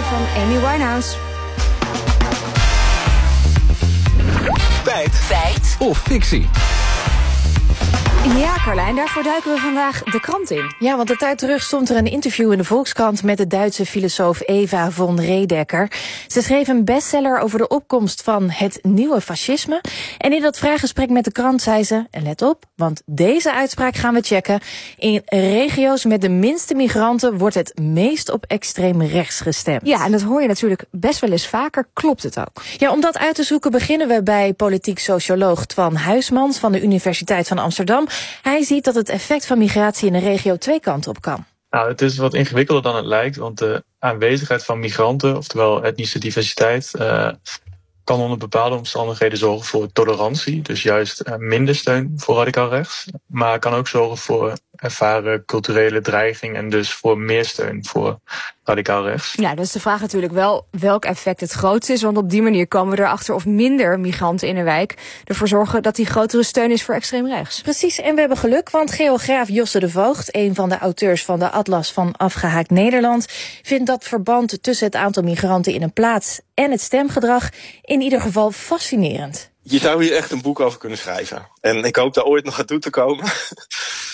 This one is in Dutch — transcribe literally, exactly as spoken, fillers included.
van Amy Winehouse. Feit. Feit. Of fictie. Ja, Carlijn, daarvoor duiken we vandaag de krant in. Ja, want een tijd terug stond er een interview in de Volkskrant met de Duitse filosoof Eva von Redeker. Ze schreef een bestseller over de opkomst van het nieuwe fascisme. En in dat vraaggesprek met de krant zei ze, en let op, want deze uitspraak gaan we checken. In regio's met de minste migranten wordt het meest op extreem rechts gestemd. Ja, en dat hoor je natuurlijk best wel eens vaker. Klopt het ook? Ja, om dat uit te zoeken beginnen we bij politiek socioloog Twan Huismans van de Universiteit van Amsterdam. Hij ziet dat het effect van migratie in een regio twee kanten op kan. Nou, het is wat ingewikkelder dan het lijkt, want de aanwezigheid van migranten, oftewel etnische diversiteit, uh, kan onder bepaalde omstandigheden zorgen voor tolerantie, dus juist uh, minder steun voor radicaal rechts, maar kan ook zorgen voor ervaren culturele dreiging en dus voor meer steun voor radicaal rechts. Ja, dus de vraag natuurlijk wel welk effect het grootst is, want op die manier komen we erachter of minder migranten in een wijk ervoor zorgen dat die grotere steun is voor extreem rechts. Precies, en we hebben geluk, want geograaf Josse de Voogd, een van de auteurs van de Atlas van Afgehaakt Nederland, vindt dat verband tussen het aantal migranten in een plaats en het stemgedrag in ieder geval fascinerend. Je zou hier echt een boek over kunnen schrijven. En ik hoop daar ooit nog aan toe te komen.